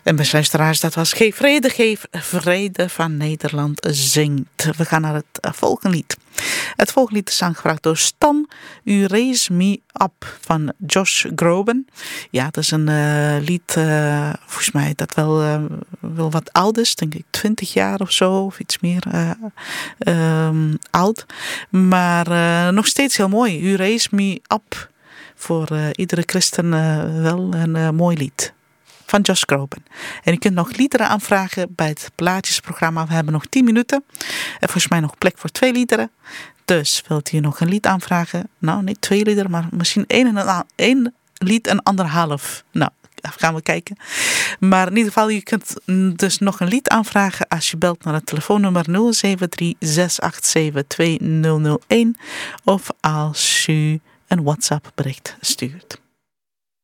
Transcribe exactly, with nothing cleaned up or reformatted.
En beste luisteraars, dat was Geef vrede, geef vrede van Nederland zingt. We gaan naar het volgende lied. Het volgende lied is aangevraagd door Stan. U Raise Me Up van Josh Groban. Ja, dat is een uh, lied, uh, volgens mij dat wel, uh, wel wat oud is. Denk ik twintig jaar of zo, of iets meer uh, um, oud. Maar uh, nog steeds heel mooi. U Raise Me Up. Voor uh, iedere christen uh, wel een uh, mooi lied. Van Josh Groban. En u kunt nog liederen aanvragen bij het plaatjesprogramma. We hebben nog tien minuten. En volgens mij nog plek voor twee liederen. Dus wilt u nog een lied aanvragen? Nou, niet twee liederen, maar misschien één, en één lied en anderhalf. Nou, gaan we kijken. Maar in ieder geval, je kunt dus nog een lied aanvragen als je belt naar het telefoonnummer nul zeven drie zes acht zeven twee nul nul een. Of als u een WhatsApp bericht stuurt.